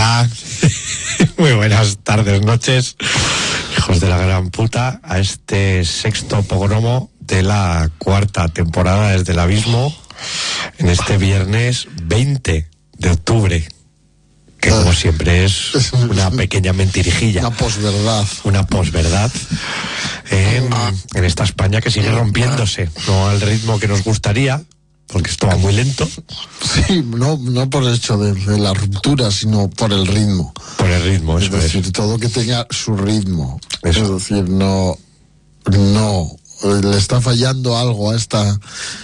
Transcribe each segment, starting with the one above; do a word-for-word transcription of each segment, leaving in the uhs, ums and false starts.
Hola, muy buenas tardes, noches, hijos de la gran puta, a este sexto pogromo de la cuarta temporada desde el abismo, en este viernes veinte de octubre, que como siempre es una pequeña mentirijilla. Una posverdad. Una posverdad en, en esta España que sigue rompiéndose, no al ritmo que nos gustaría, porque esto va muy lento. Sí, no, no por el hecho de, de la ruptura, sino por el ritmo. Por el ritmo, eso es. decir, es. todo que tenga su ritmo. Eso. Es decir, no, no, le está fallando algo a esta,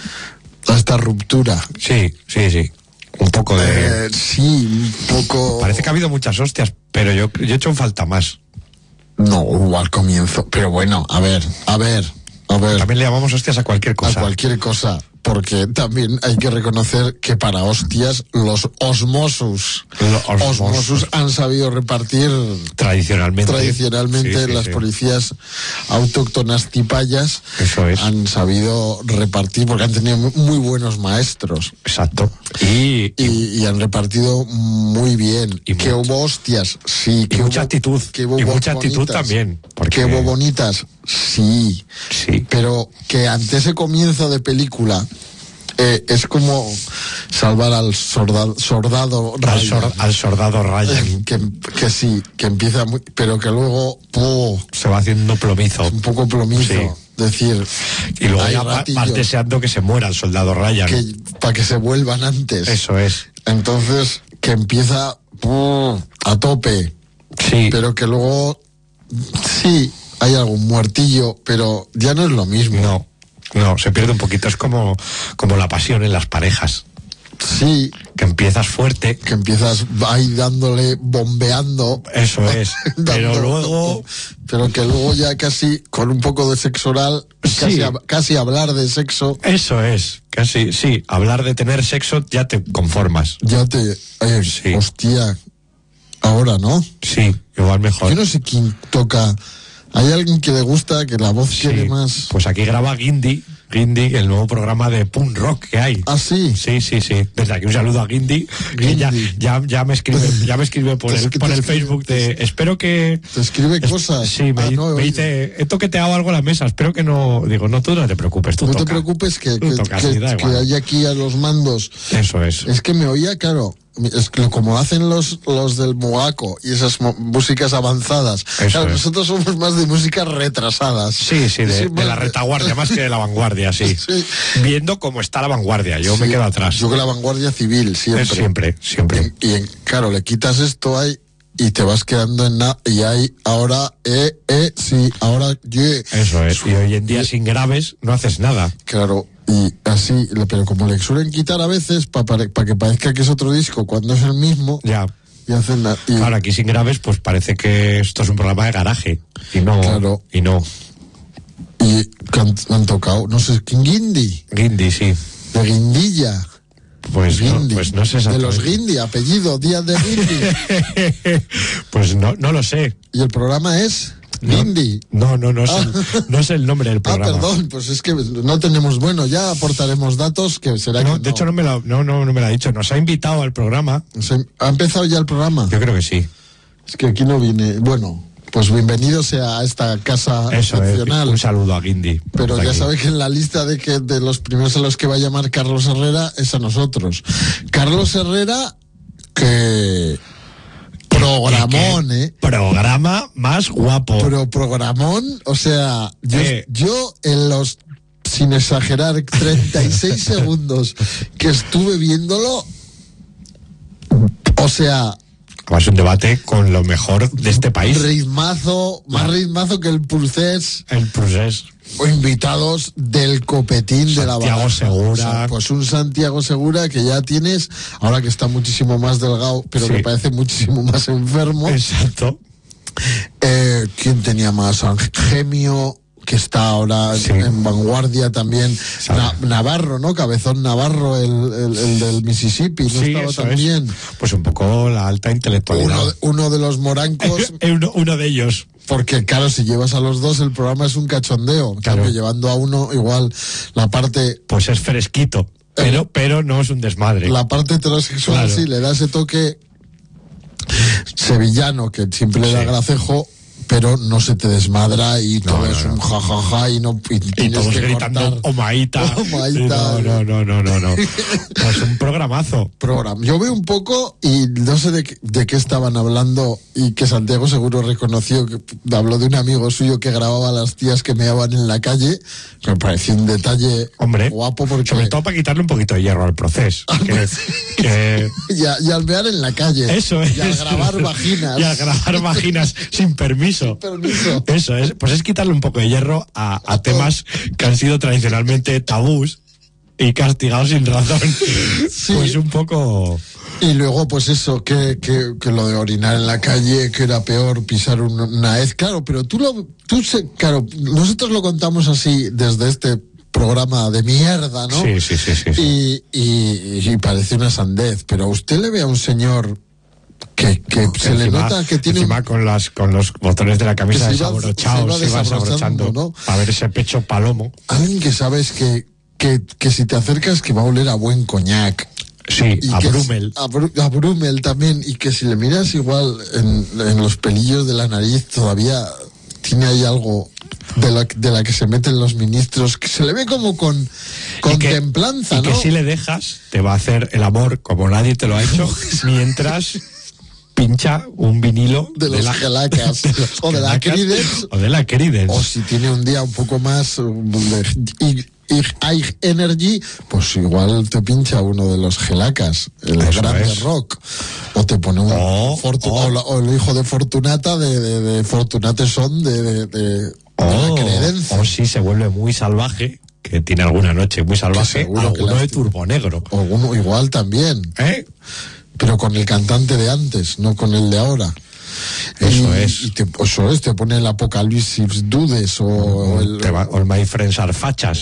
a esta ruptura. Sí, sí, sí. Un poco de... Eh, sí, un poco... Parece que ha habido muchas hostias, pero yo, yo he hecho en falta más. No, hubo al comienzo. Pero bueno, a ver, a ver, a ver. También le llamamos hostias a cualquier cosa. A cualquier cosa. Porque también hay que reconocer que para hostias los osmosus, los osmosus. osmosus han sabido repartir tradicionalmente, tradicionalmente sí, sí, las sí. policías autóctonas tipayas. Eso es. Han sabido repartir porque han tenido muy buenos maestros. Exacto. Y, y, y, y han repartido muy bien. Y que mucho. hubo hostias, sí. Y que mucha hubo, actitud. Que hubo y mucha bonitas, actitud también. Porque... Que hubo bonitas, sí. Sí. Pero que ante ese comienzo de película eh, es como salvar al soldado, soldado Ryan. Al, sor, al soldado Ryan. Eh, que, que sí, que empieza muy, pero que luego oh, se va haciendo plomizo. Un poco plomizo. Sí. Decir, y luego ya va deseando que se muera el soldado Ryan. Que, para que se vuelvan antes. Eso es. Entonces, que empieza oh, a tope. Sí. Pero que luego, sí, hay algún muertillo, pero ya no es lo mismo. No, no, se pierde un poquito. Es como, como la pasión en las parejas. Sí. Que empiezas fuerte. Que empiezas ahí dándole, bombeando. Eso es. Pero dando, luego... Pero que luego ya casi, con un poco de sexo oral, sí. casi, casi hablar de sexo. Eso es. Casi, sí. Hablar de tener sexo ya te conformas. Ya te... Eh, sí. Hostia. Ahora, ¿no? Sí, igual mejor. Yo no sé quién toca... ¿Hay alguien que le gusta, que la voz sí, quede más...? Pues aquí graba Guindy, Guindy, el nuevo programa de punk rock que hay. ¿Ah, sí? Sí, sí, sí. Desde aquí un saludo a Guindy, que ya, ya, ya me escribe, ya me escribe por el, por el Facebook de... Espero que... ¿Te escribe cosas? Sí, me, ah, no, me dice, he toqueteado algo a la mesa, espero que no... Digo, no, tú no te preocupes, tú No toca. te preocupes que, tú que, tocas, que, sí, da que igual. hay aquí a los mandos. Eso es. Es que me oía, claro... Es que como hacen los los del Moaco y esas músicas avanzadas. Eso claro, es. Nosotros somos más de músicas retrasadas. Sí, sí, de, sí, de la retaguardia más que de la vanguardia, sí. sí. Viendo cómo está la vanguardia, yo sí, me quedo atrás. Yo que la vanguardia civil, siempre. Es siempre, siempre. Y, y claro, le quitas esto ahí y te vas quedando en nada. Y hay ahora, eh, eh, sí, ahora, yeah. Eso es. Y hoy en día sin graves no haces nada. Claro. Y así, pero como le suelen quitar a veces para pa, pa que parezca que es otro disco cuando es el mismo. Ya. Y hacen la, y... Claro, aquí sin graves, pues parece que esto es un programa de garaje. Y no. Claro. Y no. Y han, han tocado, no sé, Guindy. Guindy, sí. De Guindilla. Pues no, pues no sé exactamente. De los Guindy, apellido, Díaz de Guindy. Pues no, no lo sé. Y el programa es... Guindy. No, no, no, no, ah. es el, no es el nombre del programa. Ah, perdón, pues es que no tenemos, bueno, ya aportaremos datos que será no, que de no. hecho no me, lo, no, no, no me lo ha dicho, nos ha invitado al programa. ¿Ha empezado ya el programa? Yo creo que sí. Es que aquí no viene, bueno, pues bienvenido sea a esta casa Eso excepcional. Es, un saludo a Guindy. Pero ya sabe que en la lista de que de los primeros a los que va a llamar Carlos Herrera es a nosotros. Carlos Herrera, que... Programón, ¿eh? Programa más guapo. Pero programón, o sea, yo, eh. yo en los, sin exagerar, treinta y seis segundos que estuve viéndolo, o sea... Es un debate con lo mejor de este país. Ritmazo, más ah. ritmazo que el Procés. El Procés. O invitados del copetín Santiago de la baraja. Segura. O sea, pues un Santiago Segura que ya tienes, ahora que está muchísimo más delgado, pero sí. que parece muchísimo más enfermo. Exacto. Eh, ¿Quién tenía más? Gemio, que está ahora sí. en vanguardia también. Na, Navarro, ¿no? Cabezón Navarro, el, el, el del Mississippi, ¿no sí, estaba tan bien? Pues un poco la alta intelectualidad. Uno, uno de los morancos. uno, uno de ellos. Porque, claro, si llevas a los dos, el programa es un cachondeo. Claro. Cambio, llevando a uno, igual, la parte... Pues es fresquito, pero, eh, pero no es un desmadre. La parte heterosexual, claro. sí, le da ese toque... sevillano que siempre le da sí. gracejo, pero no se te desmadra y todo no, no, es un jajaja ja, ja, y no y, y todos que gritando cortar. Omaita. Omaita. No, no, no, no, no, no. Es un programazo. Programa. Yo veo un poco y no sé de, de qué estaban hablando y que Santiago seguro reconoció que habló de un amigo suyo que grababa a las tías que meaban en la calle. Me pareció un detalle Hombre, guapo porque sobre todo para quitarle un poquito de hierro al proceso. que, que... Y, a, y al mear en la calle. Eso es. Y al grabar vaginas. Y al grabar vaginas sin permiso. Sin permiso. Eso es, pues es quitarle un poco de hierro a, a temas que han sido tradicionalmente tabús y castigados sin razón. Sí. Pues un poco... Y luego, pues eso, que, que, que lo de orinar en la calle, que era peor pisar una, una hez, claro, pero tú lo, tú se, claro, nosotros lo contamos así desde este programa de mierda, ¿no? Sí, sí, sí, sí. sí. Y, y, y parece una sandez, pero a usted le ve a un señor que, que se encima, le nota que tiene encima un... con las con los botones de la camisa se desabrochados, se va desabrochando, ¿no? Para ver ese pecho palomo. Alguien que sabes que, que, que si te acercas que va a oler a buen coñac. Sí, y a Brumel. A, Br a Brumel también, y que si le miras igual en, en los pelillos de la nariz todavía tiene ahí algo de la, de la que se meten los ministros, que se le ve como con, con y que, templanza, y ¿no? Y que si le dejas, te va a hacer el amor como nadie te lo ha hecho, mientras pincha un vinilo de, de los la, gelacas, de los o de la Creedence, o de la Creedence. O si tiene un día un poco más de, y hay energy, pues igual te pincha uno de los gelacas, el Eso grande es. rock, o te pone un oh, Fortu oh. o, la, o el hijo de Fortunata de, de, de Fortunate Son de, de, de, oh, de la Creedence. O si se vuelve muy salvaje, que tiene alguna noche muy salvaje, que a uno de Turbonegro. O uno igual también. ¿Eh? Pero con el cantante de antes, no con el de ahora. Eso y, es. Y te, eso es, te pone el Apocalipsis Dudes o, o el... Te va, o el My Friends Are Fachas.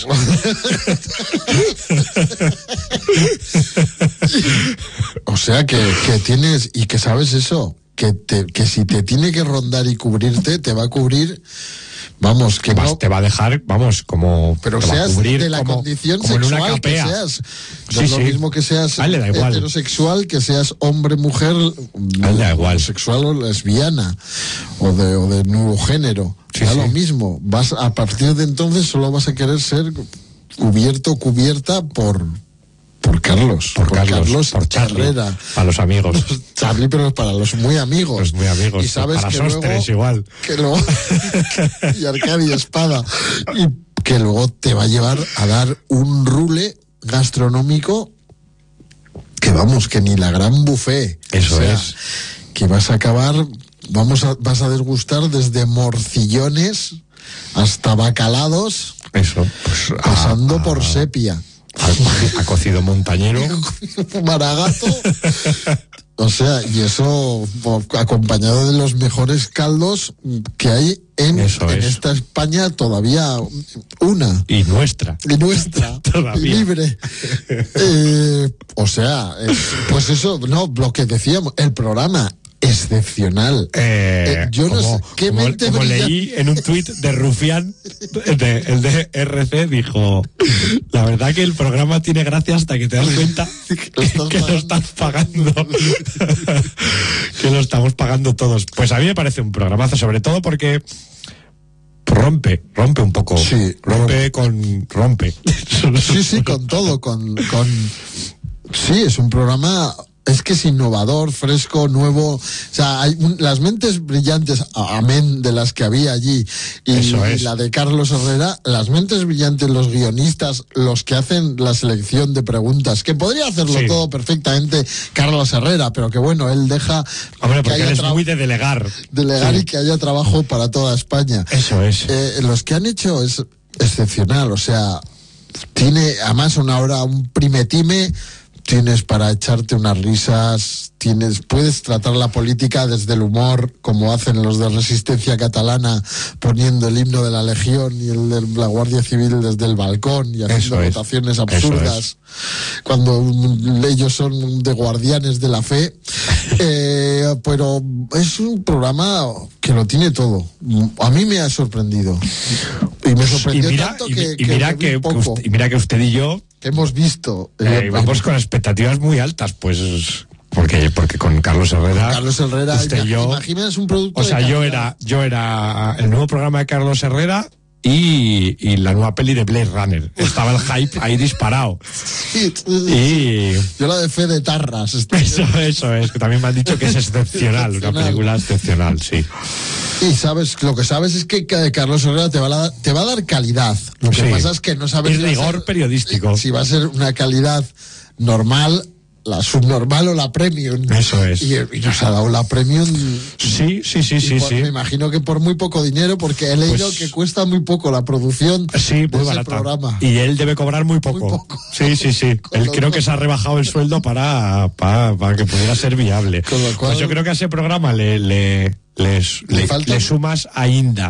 O sea que, que tienes, y que sabes eso, que, te, que si te tiene que rondar y cubrirte, te va a cubrir... Vamos, que Vas, no... te va a dejar, vamos, como... Pero te seas va a cubrir de la como, condición como sexual en una que capea. seas. Sí, es sí. lo mismo que seas A él le da igual. heterosexual, que seas hombre, mujer, A él le da igual. sexual o lesbiana, o de, o de nuevo género. Sí, da sí. lo mismo. Vas, a partir de entonces solo vas a querer ser cubierto, cubierta por... Por Carlos, por, por Carlos, Carlos, por Charlie, Herrera. Para los amigos. Charlie, pero para los muy amigos. Los muy amigos. Y sabes para que Sostres luego, igual. Que luego, y Arcadia Espada. Y que luego te va a llevar a dar un rule gastronómico que vamos, que ni la gran buffet. Eso o sea, es. Que vas a acabar, vamos a, vas a degustar desde morcillones hasta bacalados. Eso. Pues, pasando a, a... por sepia. Ha cocido montañero. Maragato. O sea, y eso acompañado de los mejores caldos que hay en, en esta España, todavía una. Y nuestra. Y nuestra. Todavía. Y libre. eh, o sea, es, pues eso, no, lo que decíamos, el programa excepcional. Eh, eh, yo no como, sé qué como, mente como brillante. leí en un tuit de Rufián, de, el de R C, dijo: la verdad que el programa tiene gracia hasta que te das cuenta que, que lo estás pagando. Que lo estamos pagando todos. Pues a mí me parece un programazo, sobre todo porque rompe, rompe un poco. Sí, rompe con rompe. Sí, sí, con todo, con, con sí, es un programa. Es que es innovador, fresco, nuevo. O sea, hay un, las mentes brillantes, amén, de las que había allí, y, Eso es. y la de Carlos Herrera, las mentes brillantes, los guionistas, los que hacen la selección de preguntas, que podría hacerlo sí. todo perfectamente Carlos Herrera, pero que bueno, él deja... Hombre, porque él es muy de delegar. Delegar sí. y que haya trabajo para toda España. Eso es. Eh, los que han hecho es excepcional, o sea, tiene además una hora, un primetime... Tienes para echarte unas risas, tienes, puedes tratar la política desde el humor, como hacen los de Resistencia Catalana, poniendo el himno de la Legión y el de la Guardia Civil desde el balcón y haciendo Eso votaciones es. absurdas, es. cuando ellos son de guardianes de la fe. eh, pero es un programa que lo tiene todo. A mí me ha sorprendido. Y me sorprendió y mira, tanto y, que, y, mira que, que, que usted, y mira que usted y yo que hemos visto eh, vamos con expectativas muy altas, pues Porque, porque con Carlos Herrera. Con Carlos Herrera, usted y yo, imagínate un producto. O sea, yo era, yo era el nuevo programa de Carlos Herrera y, y la nueva peli de Blade Runner. Estaba el hype ahí disparado. Sí, y yo la de Fede Tarras. Eso, eso es, que también me han dicho que es excepcional, una película excepcional, sí. Y sabes, lo que sabes es que Carlos Herrera te va a, te va a dar calidad. Lo que sí. pasa es que no sabes. Y rigor ser, periodístico. Si va a ser una calidad normal, la subnormal o la premium. Eso es. Y, y nos ha dado la premium. Sí, sí, sí, sí, por, sí. Me imagino que por muy poco dinero, porque he leído pues, que cuesta muy poco la producción sí, de muy ese barata. programa. Y él debe cobrar muy poco. Muy poco. Sí, sí, sí. Él creo que se ha rebajado el sueldo para, para, para que pudiera ser viable. Con lo cual, pues yo creo que a ese programa le, le, le, le, le, le sumas a Inda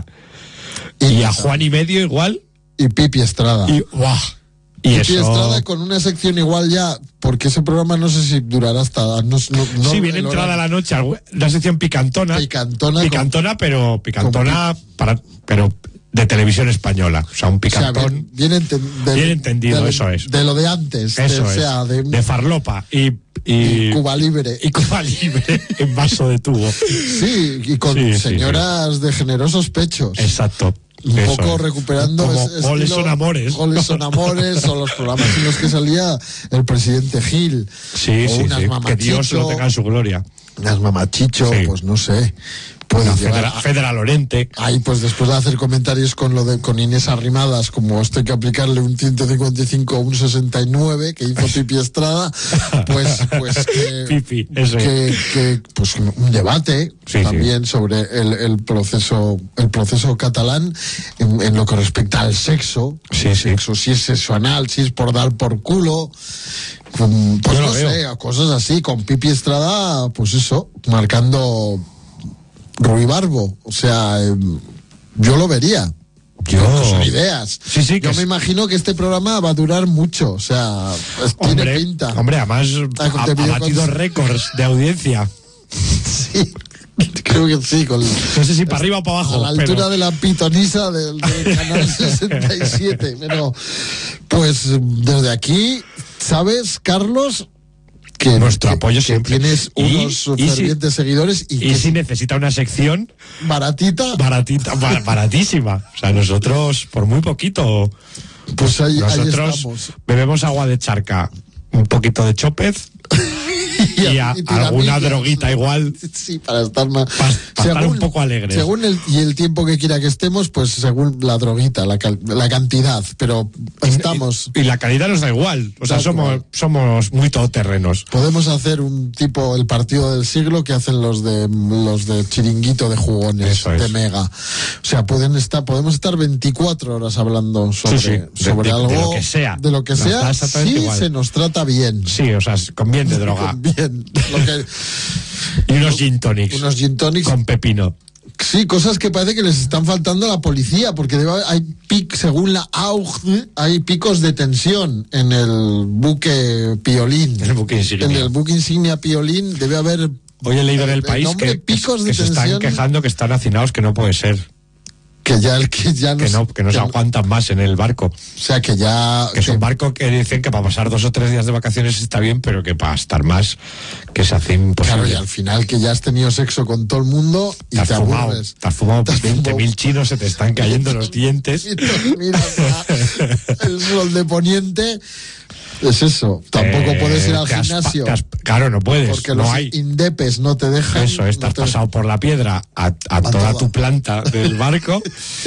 y, y a Juan y Medio igual. Y Pipi Estrada. Y, ¡guau! Y Pipi eso... Estrada con una sección igual ya, porque ese programa no sé si durará hasta... No, no, no, sí, viene entrada la noche, la sección picantona. Picantona. Picantona, con, pero picantona con, para, pero de televisión española. O sea, un picantón. O sea, bien, bien, enten, de, bien entendido, de, eso es. De lo de antes. Eso de, es. O sea, de, de farlopa y, y, y Cuba Libre. Y Cuba Libre en vaso de tubo. Sí, y con sí, señoras sí, sí. de generosos pechos. Exacto. Un Eso poco es. recuperando como es, goles son amores goles son amores o los programas en los que salía el presidente Gil sí, o sí, unas sí. mamachicho, que Dios lo tenga en su gloria unas mamachicho sí. Pues no sé puede Federa, Federa Lorente ahí pues después de hacer comentarios con lo de con Inés Arrimadas como esto hay que aplicarle un ciento cincuenta y cinco o un sesenta y nueve que hizo Pipi Estrada pues pues que, Pipi, eso que, que pues un debate sí, también sí. sobre el, el proceso el proceso catalán en, en lo que respecta al sexo sí, sí. sexo si es sexo anal si es por dar por culo pues Yo no sé veo. Cosas así con Pipi Estrada pues eso marcando Ruibarbo, o sea, eh, yo lo vería. Yo... Son ideas. Sí, sí, yo me es... imagino que este programa va a durar mucho, o sea, hombre, tiene pinta. Hombre, además ha, ha batido con... récords de audiencia. Sí, creo que sí. Con, no sé si para arriba o para abajo. A la pero... altura de la pitonisa del, del canal sesenta y siete. Pero, pues, desde aquí, ¿sabes, Carlos? Que nuestro que, apoyo que siempre. Tienes unos y, fervientes y si, seguidores y, y que si necesita una sección baratita baratita bar, baratísima o sea nosotros por muy poquito pues ahí, nosotros ahí estamos. Bebemos agua de charca un poquito de chopez y, y, a, y alguna droguita igual sí para estar más para, para estar un poco alegres según el y el tiempo que quiera que estemos pues según la droguita la, la cantidad pero estamos y, y la calidad nos da igual o sea somos igual. somos muy todoterrenos podemos hacer un tipo el partido del siglo que hacen los de los de chiringuito de jugones Eso es. de Mega o sea pueden estar podemos estar veinticuatro horas hablando sobre sí, sí. sobre de, algo de lo que sea de lo que sea sí igual. Se nos trata bien sí o sea con bien de droga bien lo que, y unos gin tonics unos gin tonics con pepino sí, cosas que parece que les están faltando a la policía, porque debe, hay pic, según la A U G, hay picos de tensión en el buque Piolín. El buque insignia. En el buque insignia Piolín debe haber... Hoy he leído en el país que, picos que, de que se están quejando que están hacinados, que no puede ser. Que ya el que ya no, que no, que no que se aguantan más en el barco. O sea, que ya... Que es un barco que dicen que para pasar dos o tres días de vacaciones está bien, pero que para estar más, que se hace imposible. Claro, y al final que ya has tenido sexo con todo el mundo y te, te has fumado, aburres. Te has fumado veinte mil chinos, se te están cayendo los dientes. Y te miras el sol de poniente... Es eso, tampoco eh, puedes ir al gimnasio. Has, claro, no puedes. Porque no los hay. indepes no te dejan. Eso, estás no te... pasado por la piedra a, a, a toda, toda tu planta del barco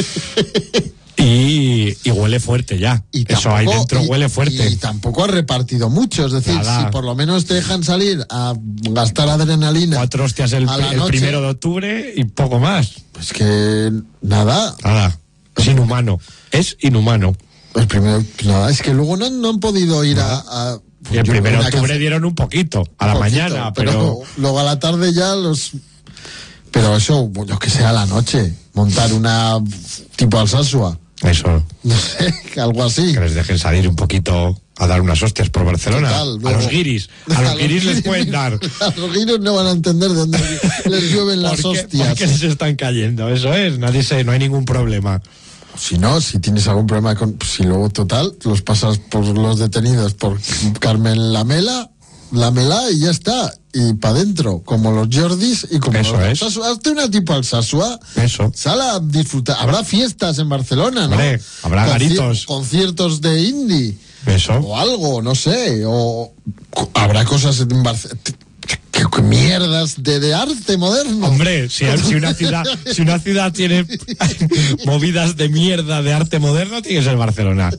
y, y huele fuerte ya. Y tampoco, eso ahí dentro y, huele fuerte. Y tampoco has repartido mucho, es decir, nada. Si por lo menos te dejan salir a gastar adrenalina. Cuatro hostias el, el primero de octubre y poco más. Pues que nada. Nada. Es inhumano. Es inhumano. El primero, nada, es que luego no, no han podido ir a... a y el primero de octubre dieron un poquito, a la poquito, mañana, pero... pero... Luego a la tarde ya los... Pero eso, yo que sé, a la noche, montar una tipo Alsasua. Eso. No sé, algo así. Que les dejen salir un poquito a dar unas hostias por Barcelona. Total, luego, a los guiris. A los guiris les pueden dar. A los guiris no van a entender de dónde les llueven las ¿Por qué, hostias. ¿Por qué les están cayendo? Eso es, nadie se, no hay ningún problema. Si no, si tienes algún problema con... Si luego, total, los pasas por los detenidos por Carmen Lamela lámela y ya está. Y para adentro, como los Jordis y como Eso los es. Sasua. Hazte una tipo al Sasua. Eso. Sal a disfrutar. Habrá fiestas en Barcelona, ¿no? Hombre, habrá Conci- garitos. Conciertos de indie. Eso. O algo, no sé. O habrá cosas en Barcelona. ¿Qué, qué mierdas de, de arte moderno? Hombre, si, si una ciudad si una ciudad tiene movidas de mierda de arte moderno, tiene que ser Barcelona.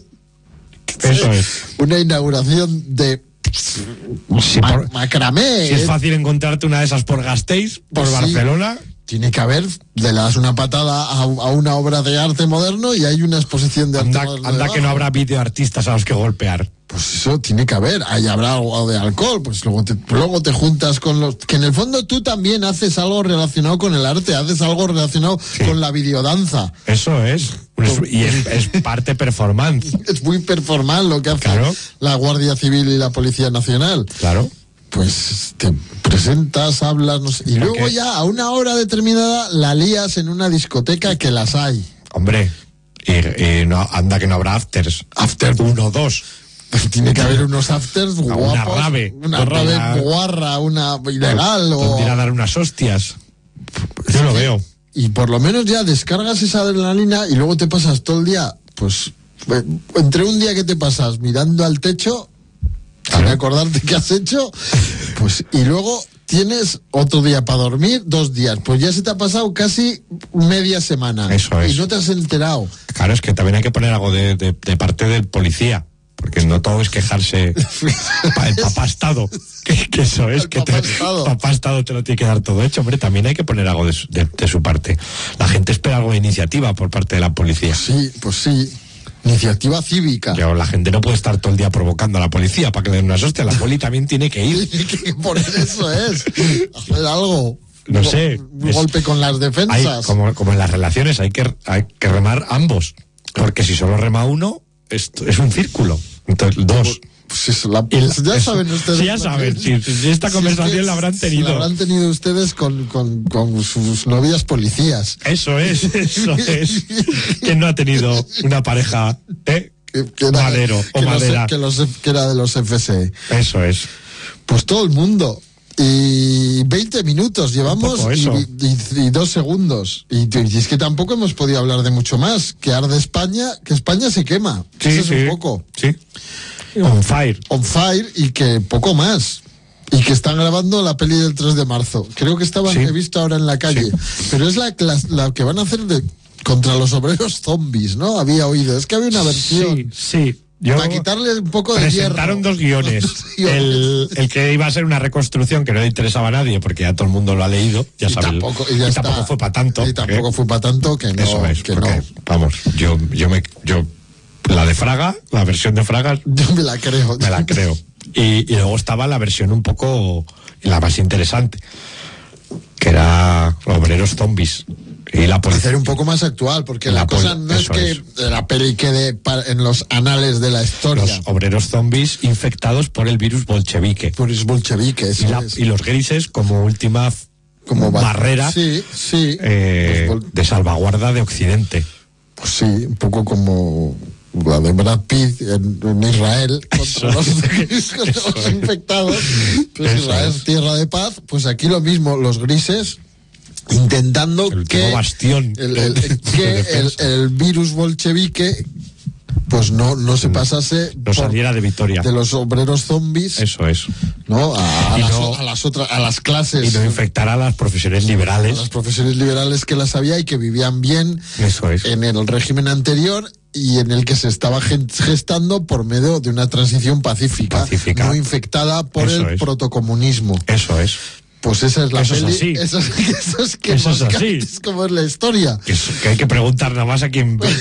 Eso es. Una inauguración de Si, ma- por- macramé. si es ¿eh? fácil encontrarte una de esas por Gasteiz, por Pues sí. Barcelona, Tiene que haber, le das una patada a, a una obra de arte moderno y hay una exposición de arte anda, moderno. anda que no debajo. habrá videoartistas a los que golpear. Pues eso tiene que haber. Ahí habrá algo de alcohol. Pues luego te, luego te juntas con los. Que en el fondo tú también haces algo relacionado con el arte, haces algo relacionado Sí. con la videodanza. Eso es. Es- y es, es parte performance. Es muy performante lo que hace Claro. la Guardia Civil y la Policía Nacional. Claro. Pues te presentas, hablas, no sé, y luego que- ya a una hora determinada la lías en una discoteca que las hay. Hombre, y, y no, anda que no habrá afters. After. Uno o dos. Tiene que haber unos afters Una guapos. rave. Una Donde rave la- guarra, una ilegal o... Donde ir a dar unas hostias. Yo lo veo. Y por lo menos ya descargas esa adrenalina y luego te pasas todo el día, pues, eh, entre un día que te pasas mirando al techo, sin acordarte qué has hecho, pues, y luego tienes otro día para dormir, dos días, pues ya se te ha pasado casi media semana. Eso es. Y no te has enterado. Claro, es que también hay que poner algo de, de, de parte del policía. Porque no todo es quejarse. Pa- el papá Estado. Que, que eso es. El que papá te, Estado. papá Estado te lo tiene que dar todo hecho. Hombre, también hay que poner algo de su, de, de su parte. La gente espera algo de iniciativa por parte de la policía. Sí, pues sí. Iniciativa cívica. Pero la gente no puede estar todo el día provocando a la policía para que le den unas hostias. La poli también tiene que ir. Que por eso es. Hacer algo. No sé, Un es- golpe con las Hay, defensas. como, como en las relaciones, hay que, hay que remar ambos. Porque si solo rema uno, esto es un círculo. Entonces, dos. Pues eso, la- Y la- ya eso- saben ustedes. sí, ya saben, si- si esta es conversación que la habrán tenido. La habrán tenido ustedes con, con, con sus novias policías. Eso es, eso es. ¿Quién no ha tenido una pareja, eh? Que, que era, Madero o que los- madera. que, los, que era de los F S E. Eso es. Pues todo el mundo. Y veinte minutos llevamos poco y, eso. y- y dos segundos. Y, y es que tampoco hemos podido hablar de mucho más. Que arde España, que España se quema. Sí, Eso sí. es un poco. Sí. On fire. On fire y que poco más. Y que están grabando la peli del tres de marzo. Creo que estaban, Sí. he visto ahora en la calle. Sí. Pero es la, la, la que van a hacer de contra los obreros zombies, ¿no? Había oído. Es que había una versión. Sí, sí. Yo Para quitarle un poco de presentaron hierro. dos guiones. Sí, el, el que iba a ser una reconstrucción que no le interesaba a nadie porque ya todo el mundo lo ha leído. Ya Y sabe. tampoco, y ya y está. tampoco fue para tanto. Y tampoco porque- fue para tanto que no. Eso es. que porque, no. Vamos, yo, yo me. Yo, la de Fraga, la versión de Fraga, Yo me la creo. me la creo. Y, y luego estaba la versión un poco, la más interesante, que era obreros zombies. Y la policía. Hacer un poco más actual, porque La la, cosa poli- no es eso que es. la peli quede pa- en los anales de la historia. Los obreros zombies infectados por el virus bolchevique. Por es bolchevique, eso Y, la- es. y los grises como última f- Como ba- barrera Sí, sí. eh, Los bol- de salvaguarda de Occidente. Pues sí, un poco como la de Brad Pitt en, en Israel Eso contra los, es. contra Eso los es. infectados. Pues Eso Israel es. es tierra de paz. Pues aquí lo mismo, los grises intentando El que, último bastión el, de- el- de que el, defensa. el virus bolchevique pues no, no se pasase No por- saliera de Vitoria. de los obreros zombies, Eso es. ¿no? A, a Y las, no- o- a las otras, a las clases, Y no infectará a las profesiones a liberales. las profesiones liberales que las había y que vivían bien Eso es. en el régimen anterior y en el que se estaba gen- gestando por medio de una transición pacífica, Pacífica. no infectada por Eso el es. protocomunismo. Eso es. Pues esa es la Eso es peli. así. Eso es, eso es que Eso es más así. es como es la historia. Que, es- que hay que preguntar nada más a quien ve.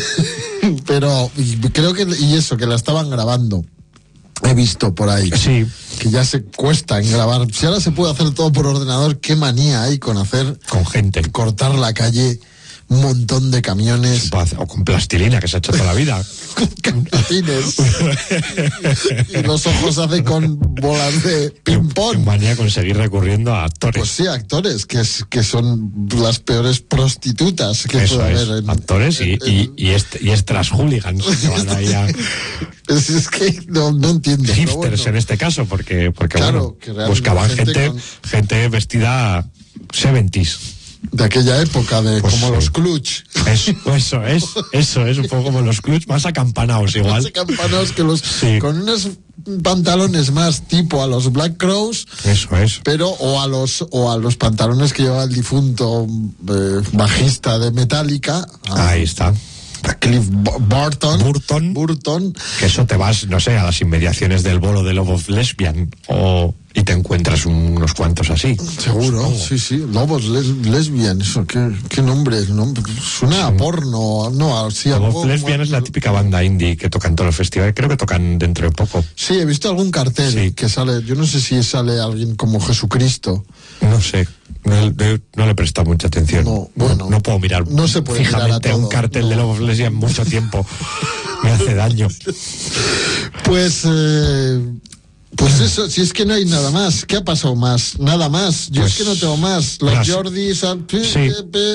Pero y creo que, y eso, que la estaban grabando. He visto por ahí. Sí. Que ya se cuesta en grabar. Si ahora se puede hacer todo por ordenador, qué manía hay con hacer, Con gente. cortar la calle, un montón de camiones. O con plastilina, que se ha hecho toda la vida. Con calcetines. Y los ojos hace con bolas de ping-pong. Manía conseguir recurriendo a actores. Pues sí, actores, que, es, que son las peores prostitutas que Eso puede es, haber. En, actores y, en, y, y, est, y extras hooligans que van ahí a... es, es que no, no entiendo. Hipsters bueno. en este caso, porque, porque claro, bueno, buscaban gente, gente, con... gente vestida seventies. De aquella época, de pues como sí. los Clutch. Eso, eso es, eso es, un poco como los Clutch, más acampanados igual. Más acampanados que los... Sí. Con unos pantalones más tipo a los Black Crowes. Eso es. Pero, o a los, o a los pantalones que llevaba el difunto eh, bajista de Metallica. Ahí está. A Cliff Burton, Burton. Burton. Que eso te vas, no sé, a las inmediaciones del bolo de Love of Lesbian o... y te encuentras unos cuantos así. Seguro, supongo. sí, sí. Lobos les, Lesbian, eso, ¿qué, qué nombre? nombre? Suena sí. a porno. No, sí, Love algo, of Lesbian bueno, es la típica banda indie que tocan todos los festivales. Creo que tocan dentro de poco. Sí, he visto algún cartel sí. que sale. Yo no sé si sale alguien como Jesucristo. No sé. No, no, no le he prestado mucha atención. No, bueno, no, no puedo mirar no se puede fijamente mirar a todo, un cartel no. de Love of Lesbian mucho tiempo. Me hace daño. Pues... Eh... Pues eso, si es que no hay nada más. ¿Qué ha pasado más? Nada más. Yo pues, es que no tengo más. Los las... Jordis... Sí.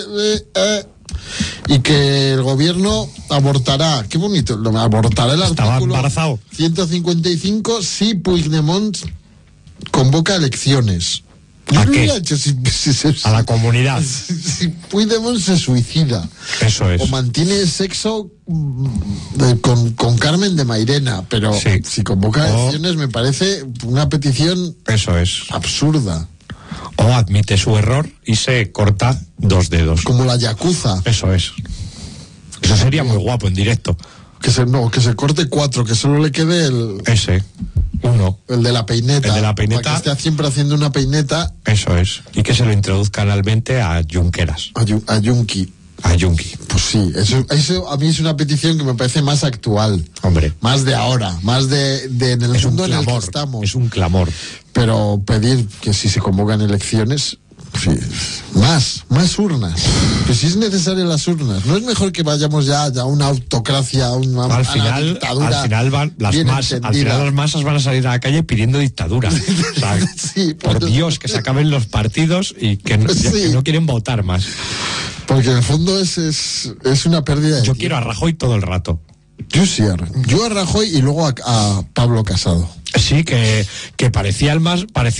Y que el gobierno abortará. Qué bonito. Abortará el Estaba artículo embarazado. ciento cincuenta y cinco si Puigdemont convoca elecciones. ¿A qué? Hecho, si, si, si, a la comunidad. Si, si Puigdemont se suicida. Eso es. O mantiene sexo de, con, con Carmen de Mairena. Pero sí. si convoca o... elecciones me parece una petición Eso es. absurda. O admite su error y se corta dos dedos. Como la Yakuza. Eso es. Eso sería muy guapo en directo. Que se, no, que se corte cuatro, que solo le quede el... Ese. Uno. El de la peineta. El de la peineta. Para que esté siempre haciendo una peineta. Eso es. Y que se lo introduzcan al mente a Junqueras. A, a Junqui. A Junqui. Pues sí, eso, eso a mí es una petición que me parece más actual. Hombre. Más de ahora, más de, de en el es mundo un en clamor, el que estamos. Es un clamor. Pero pedir que si se convocan elecciones... Sí, más, más urnas. Pues si es necesario las urnas. ¿No es mejor que vayamos ya, ya a una autocracia, a una, al a final, una dictadura? Al final, van, las mas, al final las masas van a salir a la calle pidiendo dictadura. O sea, sí, por pero... Dios, que se acaben los partidos y que no, sí. que no quieren votar más. Porque en el fondo es, es, es una pérdida de Yo tiempo. quiero a Rajoy todo el rato. Yo sí, yo a Rajoy y luego a, a Pablo Casado. Sí, que, que parecía el más... Parecía